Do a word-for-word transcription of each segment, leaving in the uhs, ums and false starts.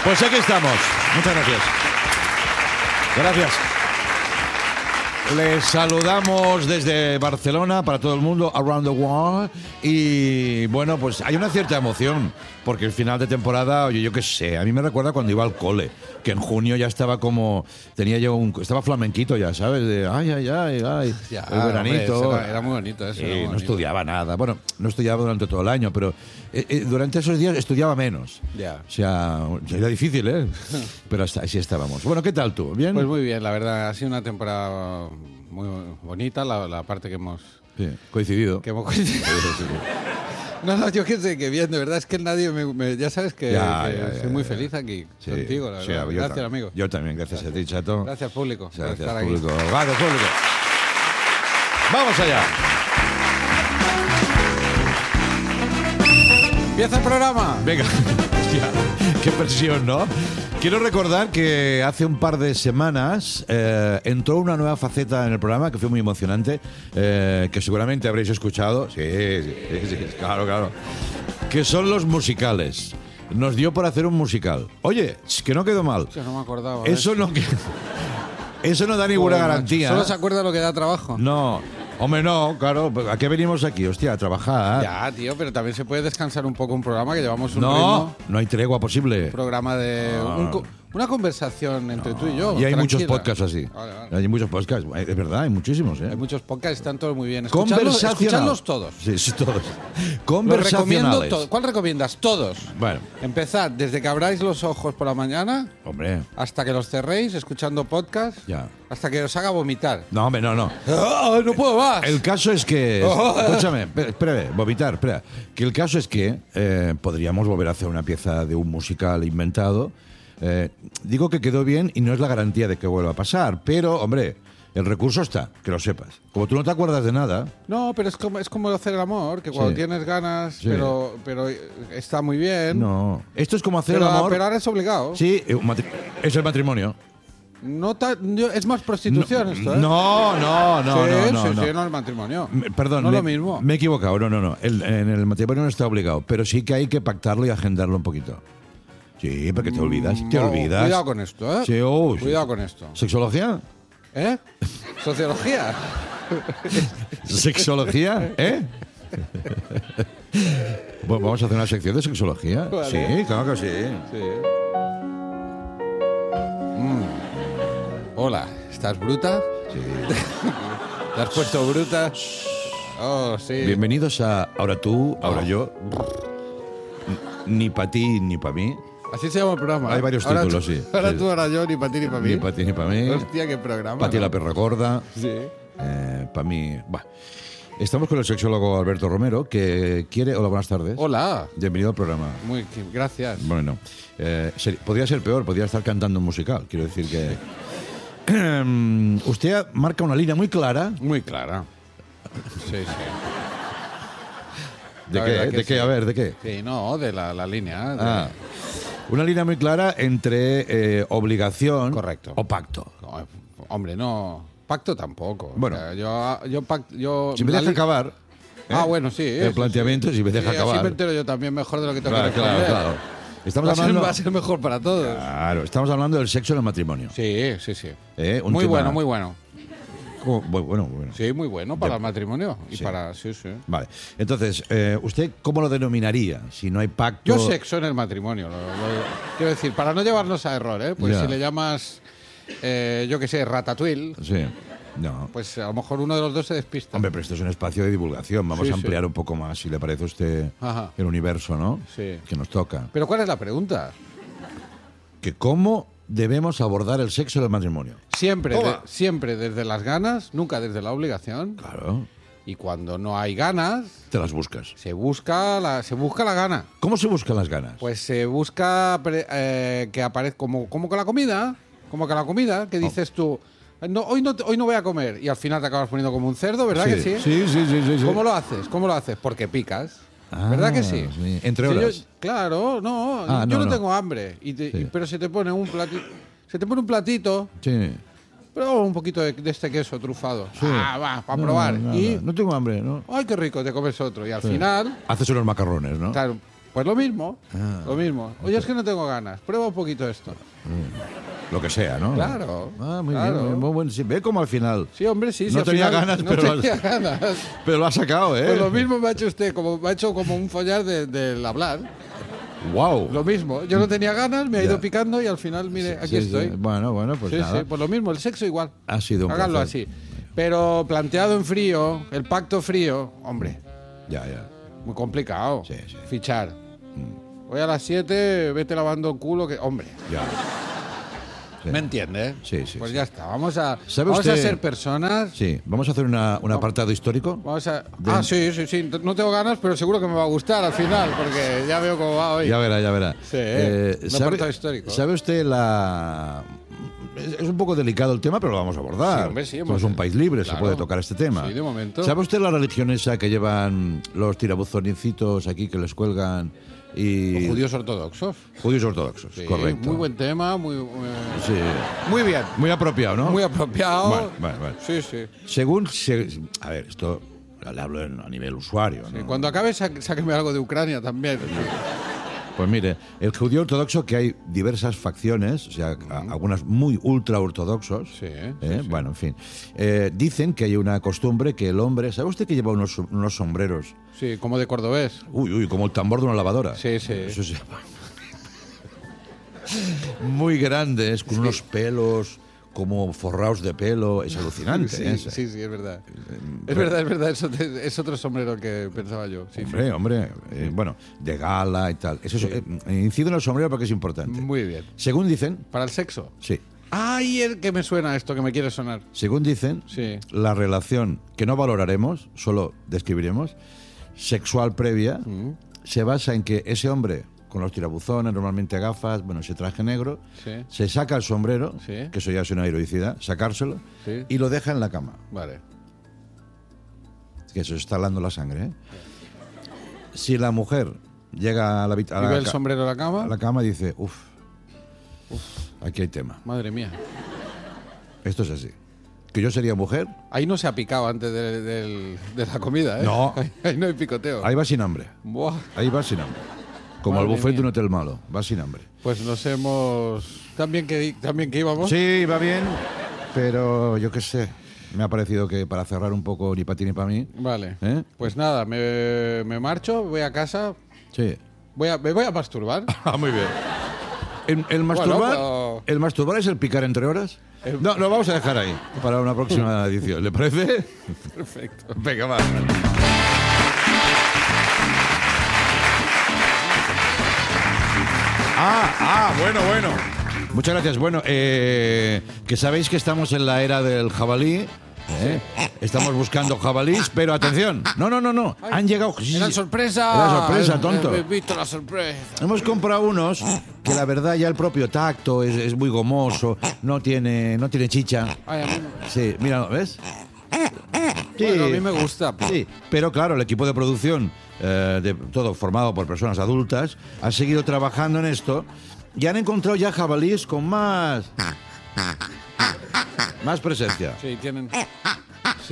Pues aquí estamos. Muchas gracias. Gracias. Les saludamos desde Barcelona para todo el mundo, around the world. Y bueno, pues hay una cierta emoción, porque el final de temporada, oye, yo qué sé, a mí me recuerda cuando iba al cole, que en junio ya estaba como, tenía yo un, estaba flamenquito ya, ¿sabes? De ay, ay, ay, ay, ya, el veranito. Hombre, era, era muy bonito eso. Sí, muy no bonito. estudiaba nada. Bueno, no estudiaba durante todo el año, pero eh, eh, durante esos días estudiaba menos. Ya. O sea, era difícil, ¿eh? Pero hasta así estábamos. Bueno, ¿qué tal tú? ¿Bien? Pues muy bien, la verdad, ha sido una temporada muy bonita, la, la parte que hemos, Sí, coincidido. que hemos coincidido. No, no, yo que sé, que bien, de verdad, es que nadie me... me- ya sabes que, Ya, que ya, ya, soy muy ya. feliz aquí Sí, contigo, la sí, verdad. yo Gracias, tam- amigo. Yo también, gracias, a ti, Chato. Gracias, público, por Gracias, estar aquí. público. Gracias, público. Vamos allá. ¡Empieza el programa! Venga. Hostia, qué presión, ¿no? Quiero recordar que hace un par de semanas eh, entró una nueva faceta en el programa que fue muy emocionante, eh, que seguramente habréis escuchado. Sí, sí, sí, sí, claro, claro. Que son los musicales. Nos dio por hacer un musical. Oye, que no quedó mal. Hostia, no me acordaba. Eso no, que- eso no da ninguna Joder, macho. garantía. Solo se acuerda lo que da trabajo. No, hombre, no, claro. ¿A qué venimos aquí? Hostia, a trabajar. Ya, tío, pero también se puede descansar un poco un programa que llevamos un No, ritmo. no hay tregua posible. Un programa de... un co- una conversación entre tú y yo. Y hay tranquila. muchos podcasts así. Vale, vale. Hay muchos podcasts. Es verdad, hay muchísimos, ¿eh? Hay muchos podcasts, están todos muy bien. Escuchadlos, Conversacional. escuchadlos todos. Sí, sí, todos. Los recomiendo Conversacionales. todos. ¿Cuál recomiendas? Todos. Bueno, Empezad desde que abráis los ojos por la mañana hombre, hasta que los cerréis escuchando podcast, ya. hasta que os haga vomitar. No, hombre, no, no. ¡Ah, no puedo más! El caso es que... Oh. Escúchame, espera, espera, vomitar, espera. Que el caso es que eh, podríamos volver a hacer una pieza de un musical inventado. Eh, digo que quedó bien y no es la garantía de que vuelva a pasar, pero, hombre, el recurso está, que lo sepas. Como tú no te acuerdas de nada... No, pero es como, es como hacer el amor, que cuando Sí. tienes ganas, Sí. pero, pero está muy bien. No. Esto es como hacer pero, el amor... pero ahora es obligado. Sí, eh, un matri- es el matrimonio. No ta- yo- es más prostitución esto, ¿eh? No, no, no, sí, no, no, sí, no. sí, no el matrimonio. Me- Perdón, no me, lo mismo. me he equivocado. No, no, no. El- en el matrimonio no está obligado, pero sí que hay que pactarlo y agendarlo un poquito. Sí, porque te olvidas. Te No, olvidas. Cuidado con esto, ¿eh? Sí, oh, sí. Cuidado con esto. ¿Sexología? ¿Eh? ¿Sociología? ¿Sexología? ¿Eh? Bueno, vamos a hacer una sección de sexología. Vale. Sí, claro que sí. Sí. Mm. Hola, ¿estás bruta? Sí. ¿Te has puesto bruta? Oh, sí. Bienvenidos a Ahora tú, ahora yo. Ni para ti, ni para mí. Así se llama el programa. Hay varios Ahora títulos, tú- sí. Ahora Sí. tú, ahora yo, ni para ti ni para mí. Ni para ti, ni para mí. Hostia, qué programa. Pati ¿no? la perra gorda. Sí. Eh, para mí, bah. Estamos con el sexólogo Alberto Romero, que quiere... Hola, buenas tardes. Hola. Bienvenido al programa. Muy, que- gracias. Bueno, eh, ser- podría ser peor, podría estar cantando un musical. Quiero decir que... Usted marca una línea muy clara. Muy clara. Sí, sí. ¿De La qué? verdad que ¿De qué? sí. A ver, ¿de qué? Sí, no, de la, la línea. de- Ah, una línea muy clara entre eh, obligación Correcto. o pacto. No, hombre, no. Pacto tampoco. Bueno. O sea, yo, yo, pact- yo Si me la deja li- acabar... Ah, ¿eh? bueno, sí. El sí, planteamiento, sí. si me deja Sí, acabar. Así me entero yo también mejor de lo que tengo Claro, que claro, responder. claro. Estamos Va a, ser, hablando... va a ser mejor para todos. Claro, estamos hablando del sexo en el matrimonio. Sí, sí, sí. Eh, un Muy tema- bueno, muy bueno. ¿Cómo? Bueno, bueno, bueno. Sí, muy bueno para Ya. el matrimonio. Y Sí. para. Sí, sí. Vale. Entonces, eh, ¿usted cómo lo denominaría? Si no hay pacto... Yo sexo en el matrimonio. lo- lo- quiero decir, para no llevarnos a error, ¿eh? Pues Ya. si le llamas, eh, yo qué sé, ratatouille, Sí. No. pues a lo mejor uno de los dos se despista. Hombre, pero esto es un espacio de divulgación. Vamos Sí, a ampliar sí. un poco más, si le parece a usted, Ajá. el universo, ¿no? Sí. Que nos toca. Pero ¿cuál es la pregunta? Que cómo debemos abordar el sexo del matrimonio. Siempre, Toma. de- siempre desde las ganas, nunca desde la obligación. Claro. Y cuando no hay ganas, Te las buscas. se busca la, se busca la gana. ¿Cómo se buscan las ganas? Pues se busca pre- eh, que aparezca como, como con la comida, como que la comida, que dices tú, no, hoy, no, te- hoy no voy a comer y al final te acabas poniendo como un cerdo, ¿verdad que sí? Sí, sí, sí, sí, sí. ¿Cómo lo haces? ¿Cómo lo haces? Porque picas. Ah, ¿Verdad que sí? sí. Entre Si yo- horas. claro, no, Ah, yo no, no, no. tengo hambre, y te- Sí. y- pero se te pone un platito, se te pone un platito, Sí. pero un poquito de, de este queso trufado. Sí. Ah, va, para No, probar. no, y, no, no tengo hambre, ¿no? ay, qué rico, te comes otro. Y al Sí. final, Haces unos macarrones, ¿no? claro, Pues lo mismo, Ah. lo mismo. Oye, es que no tengo ganas. Prueba un poquito esto. Lo que sea, ¿no? Claro, Ah, muy claro. bien, muy bien, muy bueno. Sí, ve como al final. Sí, hombre, sí. sí, No al tenía final ganas, no pero- tenía ganas. Pero lo ha sacado, ¿eh? Pues lo mismo me ha hecho usted, como me ha hecho como un follar de- del hablar. Wow. Lo mismo. Yo no tenía ganas, me ha Ya. ido picando y al final, mire, aquí Sí, sí. estoy. Bueno, bueno, pues Sí, nada. sí, pues lo mismo, el sexo igual. Ha sido un Háganlo placer. así. Pero planteado en frío, el pacto frío, hombre, Ya, ya. muy complicado. Sí, sí. Fichar. Hoy a las siete, vete lavando el culo, que hombre. Ya. Sí. ¿Me entiendes? Sí, sí, Pues sí. ya está. Vamos a, ¿Sabe vamos a usted- ser personas. Sí, vamos a hacer una, un apartado histórico. Vamos a... De- Ah, sí, sí, sí. No tengo ganas, pero seguro que me va a gustar al final, porque ya veo cómo va hoy. Ya verá, ya verá. Sí, un apartado histórico. ¿Sabe usted la...? Es, es un poco delicado el tema, pero lo vamos a abordar. Sí, hombre, sí, Somos hemos- un país libre, se claro. puede tocar este tema. Sí, de momento. ¿Sabe usted la religión esa que llevan los tirabuzoncitos aquí que les cuelgan y... Los judíos ortodoxos. Judíos ortodoxos, Sí, correcto. Muy buen tema, muy, muy, Sí, muy bien. muy apropiado, ¿no? Muy apropiado. Bueno, bueno, bueno. Sí, sí. Según... se- a ver, esto le hablo en- a nivel usuario, ¿no? Sí, cuando acabe, sa- sáqueme algo de Ucrania también. Pues mire, el judío ortodoxo, que hay diversas facciones, o sea, a- algunas muy ultra ortodoxos, Sí, ¿eh? sí, sí. Bueno, en fin, eh, dicen que hay una costumbre que el hombre, ¿sabe usted que lleva unos, unos sombreros? Sí, como de cordobés. Uy, uy, como el tambor de una lavadora. Sí, sí. Eso se llama. Muy grandes, con unos pelos como forrados de pelo, es alucinante. Sí, ¿eh? sí, sí, es verdad. Es verdad, es verdad. eso te- es otro sombrero que pensaba yo. Sí, Hombre, hombre, eh, bueno, de gala y tal. Eso es- eh, incido en el sombrero porque es importante. Muy bien. Según dicen, ¿Para el sexo? sí, ¡Ay, el que me suena esto, que me quiere sonar! según dicen, Sí. la relación que no valoraremos, solo describiremos, sexual previa, Mm. se basa en que ese hombre, con los tirabuzones, normalmente gafas, bueno, ese traje negro, Sí. se saca el sombrero, Sí. que eso ya es una heroicidad, sacárselo, Sí. y lo deja en la cama. Vale. Que eso está hablando la sangre, ¿eh? Si la mujer llega a la, habit- a ¿Y la ve el ca- sombrero de la a cama? la cama y dice, uff, aquí hay tema. Madre mía. Esto es así. Que yo sería mujer, Ahí no se ha picado antes de, del- de la comida, ¿eh? No. Ahí, ahí no hay picoteo. ahí va sin hambre. Buah. Ahí va sin hambre. Como Madre el buffet de un mía. hotel malo, va sin hambre. Pues nos hemos... También que, también que íbamos. Sí, va bien, pero yo qué sé. Me ha parecido que para cerrar un poco ni para ti ni para mí. Vale. ¿Eh? Pues nada, me, me marcho, voy a casa, Sí. voy a, me voy a masturbar. Ah, muy bien. El, el masturbar, pero- el masturbar es el picar entre horas. Eh, No, lo vamos a dejar ahí para una próxima edición. ¿Le parece? Perfecto. Venga, va. Ah, ah, bueno, bueno. Muchas gracias. Bueno, eh, que sabéis que estamos en la era del jabalí. ¿eh? Estamos buscando jabalís, pero atención. No, no, no, no. Han llegado. sí, ¡Era sí. sorpresa! Era sorpresa, tonto. He visto la sorpresa. Hemos comprado unos que la verdad ya el propio tacto es, es muy gomoso, no tiene, no tiene chicha. Ay, a mí, Sí, mira, ¿ves? Sí, bueno, a mí me gusta. sí, pero claro, el equipo de producción, eh, de, todo formado por personas adultas, ha seguido trabajando en esto y han encontrado ya jabalíes con más... Más presencia. Sí, tienen... Sí.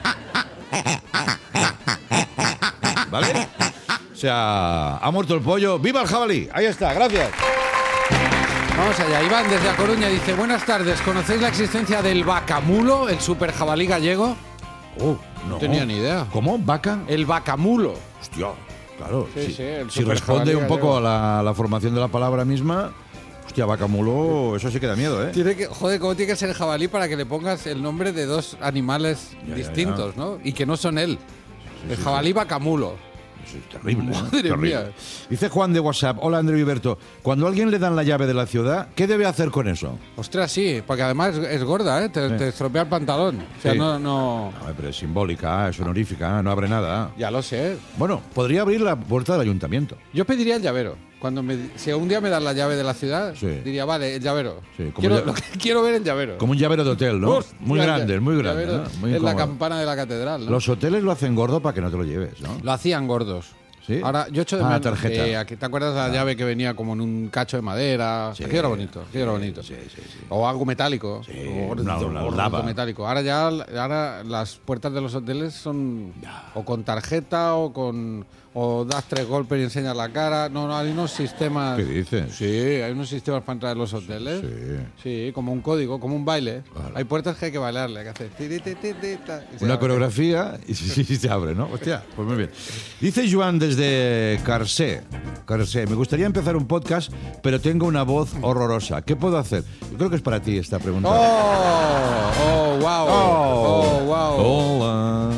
¿Vale? O sea, ha muerto el pollo. ¡Viva el jabalí! Ahí está, gracias. Vamos allá. Iván, desde A Coruña, dice: buenas tardes, ¿conocéis la existencia del vacamulo, el super jabalí gallego? Oh, no. tenía ni idea. ¿Cómo? ¿Vaca? El vacamulo. Hostia, claro. Sí, si sí, el si super responde jabalí un poco gallego. a la, a la formación de la palabra misma, hostia, vaca mulo, eso sí que da miedo, ¿eh? Tiene que, joder, ¿cómo tiene que ser el jabalí para que le pongas el nombre de dos animales Ya, ya, distintos, ya. ¿no? Y que no son él. el sí, jabalí vacamulo. Eso es terrible. ¿eh? Madre Terrible. mía. Dice Juan de WhatsApp, hola André Viverto, cuando a alguien le dan la llave de la ciudad, ¿qué debe hacer con eso? Ostras, sí, porque además es, es gorda, ¿eh? Te, Sí. te estropea el pantalón. O sea, Sí. no, no... No, pero es simbólica, es honorífica, no abre nada. Ya lo sé. Bueno, podría abrir la puerta del ayuntamiento. Yo pediría el llavero. Cuando me, si un día me dan la llave de la ciudad, Sí. diría, vale, el llavero. Sí, como quiero, ya- lo que quiero ver el llavero. Como un llavero de hotel, ¿no? Hostia, Muy el grande, lla- muy grande. llavero ¿no? Muy en la incómodo. campana de la catedral, ¿no? Los hoteles lo hacen gordo para que no te lo lleves, ¿no? Lo hacían gordos. ¿Sí? Ahora, yo echo de Ah, menos- tarjeta. eh, aquí- ¿te acuerdas de la llave que venía como en un cacho de madera? Sí. Aquello era bonito, aquello era bonito. Sí, sí, sí. O algo metálico. Sí, o una- gordito, una gordito lava. metálico. Ahora ya ahora las puertas de los hoteles son o con tarjeta o con o das tres golpes y enseñas la cara. No, no, hay unos sistemas... ¿Qué dices? Sí, hay unos sistemas para entrar en los hoteles. Sí. Sí, como un código, como un baile. Claro. Hay puertas que hay que bailarle, hay que hacer... ti, ti, ti, ti, ta, y se Una abre. coreografía y sí, sí, se abre, ¿no? Hostia, pues muy bien. Dice Joan desde Carcé. Carcé, me gustaría empezar un podcast, pero tengo una voz horrorosa. ¿Qué puedo hacer? Yo creo que es para ti esta pregunta. ¡Oh! ¡Oh, wow! ¡Oh, wow! Hola.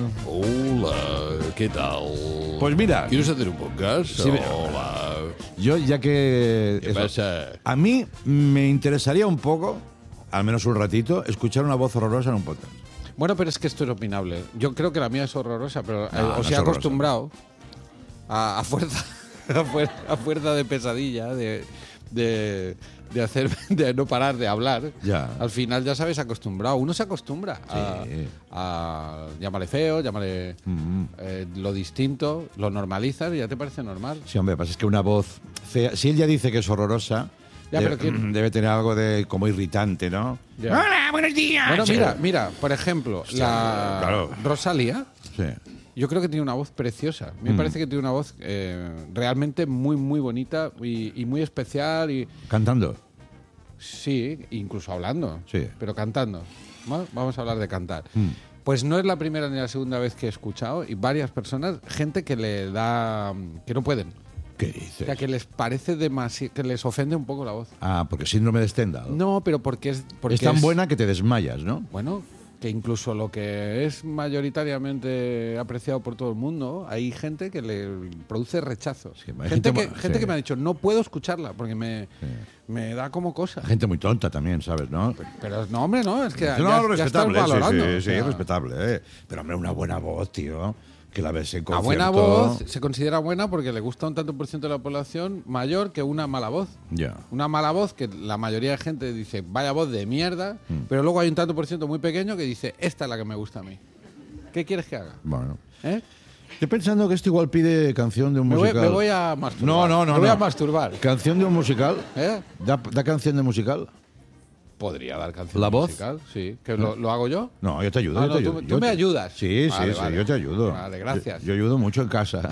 Hola, ¿qué tal? Pues mira, ¿Quieres hacer un podcast? Sí, me- Hola. yo ya que... ¿Qué eso, pasa? a mí me interesaría un poco, al menos un ratito, escuchar una voz horrorosa en un podcast. Bueno, pero es que esto es opinable. Yo creo que la mía es horrorosa, pero eh, No, no os es he horrorosa. acostumbrado a, a fuerza a fuerza, a fuerza de pesadilla, de, de, de hacer, de no parar de hablar. Ya. Al final ya sabes acostumbrado. Uno se acostumbra a, Sí. a llámale feo, llámale Mm. eh, lo distinto, lo normalizas y ya te parece normal. Sí, hombre, pasa es que una voz fea... Si él ya dice que es horrorosa, Ya, debe, pero ¿quién? debe tener algo de como irritante, ¿no? Ya. Hola, buenos días. Bueno, Sí. mira, mira, por ejemplo, la claro. Rosalía. Sí. Yo creo que tiene una voz preciosa. Me Mm. parece que tiene una voz eh, realmente muy, muy bonita y, y muy especial. Y Cantando. sí, incluso hablando. Sí. Pero cantando. ¿No? Vamos a hablar de cantar. Mm. Pues no es la primera ni la segunda vez que he escuchado y varias personas, gente que le da, que no pueden, ¿Qué o dices? sea, que les parece demasiado, que les ofende un poco la voz. Ah, porque síndrome de Stendhal. No, pero porque es, porque es tan buena que te desmayas, ¿no? Bueno, que incluso lo que es mayoritariamente apreciado por todo el mundo, hay gente que le produce rechazo. Sí, hay gente gente que, mu- gente sí. que me ha dicho, no puedo escucharla porque me, Sí. me da como cosa. Gente muy tonta también, ¿sabes? ¿No? Pero no, hombre, no, es que ya, no, ya estás respetable, sí, valorando. sí, o sí, sea, respetable, ¿eh? Pero hombre, una buena voz, tío, que la ves en la concierto. buena voz se considera buena porque le gusta un tanto por ciento de la población mayor que una mala voz. Ya. Una mala voz que la mayoría de gente dice, vaya voz de mierda, pero luego hay un tanto por ciento muy pequeño que dice, esta es la que me gusta a mí. ¿Qué quieres que haga? Bueno. ¿Eh? Estoy pensando que esto igual pide canción de un Me voy, musical. me voy a masturbar. No, no, no. Me voy no. a masturbar. ¿Canción de un musical? ¿Eh? ¿Da, da canción de musical? Podría dar canción ¿La voz? musical, sí. ¿Que lo, lo hago yo? No, yo te ayudo. Ah, yo te no, tú- ayudo. tú Yo me te- ayudas. Sí, Vale, sí, vale. sí, yo te ayudo. Vale, gracias. Yo, yo ayudo mucho en casa.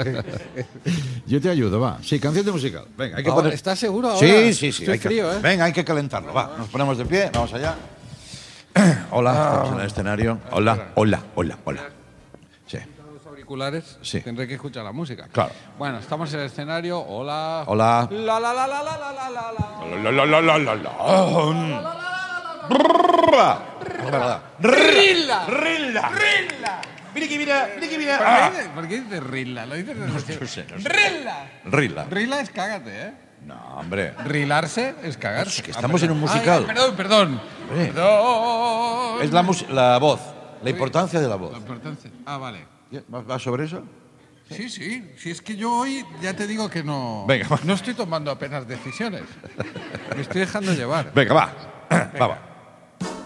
Yo te ayudo, va. Sí, canción de musical. Venga, hay que Ahora, poner... ¿estás seguro ahora? Sí, sí, sí. Estoy hay que- frío, ¿eh? Venga, hay que calentarlo, va. Nos ponemos de pie, vamos allá. Hola, estamos en el escenario. Hola, hola, hola, hola. Sí. Los auriculares, Sí. tendré que escuchar la música. Claro. Bueno, estamos en el escenario. Hola. Hola. La la la la la la la la la. La, la, la, la, la, la. ¡Rilla! Rilla. ¡Rilla! Mira que mira, mira que mira. ¿Por Ah. qué dices- ¿Por qué dices rilla? Lo dices desde No siempre. sé, no sé. ¡Rilla! Rilla. Rilla es cágate, ¿eh? No, hombre. Rilarse es cagarse. Es que estamos Ah, en un perdón. musical. Ay, perdón, perdón. Hombre. Perdón. Es la, mus- la voz, la importancia de la voz. La importancia. Ah, vale. ¿Va va sobre eso? Sí, sí. Si es que yo hoy ya te digo que no. Venga, va. No estoy tomando apenas decisiones. Me estoy dejando llevar. Venga, va. Va, va.